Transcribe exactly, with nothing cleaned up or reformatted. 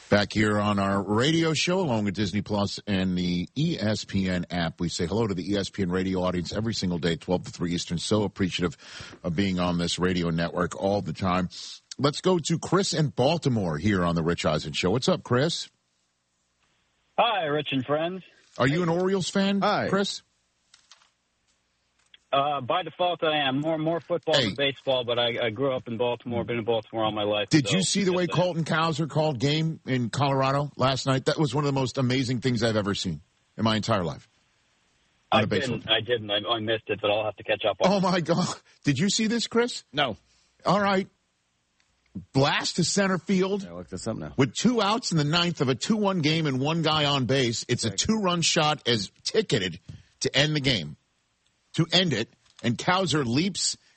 Back here on our radio show, along with Disney Plus and the E S P N app, we say hello to the E S P N radio audience every single day, twelve to three Eastern. So appreciative of being on this radio network all the time. Let's go to Chris in Baltimore here on the Rich Eisen Show. What's up, Chris? Hi, Rich and friends. Are you an Orioles fan, Hi. Chris? Uh, by default, I am more more football Hey. than baseball, but I, I grew up in Baltimore, been in Baltimore all my life. Did so you see the way yes, I am. Colton Cowser called game in Colorado last night? That was one of the most amazing things I've ever seen in my entire life. On I a baseball didn't. I didn't. I, I missed it, but I'll have to catch up on Oh, it. my God. Did you see this, Chris? No. All right. Blast to center field. I look this up now. With two outs in the ninth of a two one game and one guy on base, it's a two-run shot as ticketed to end the game. To end it, and Cowser leaps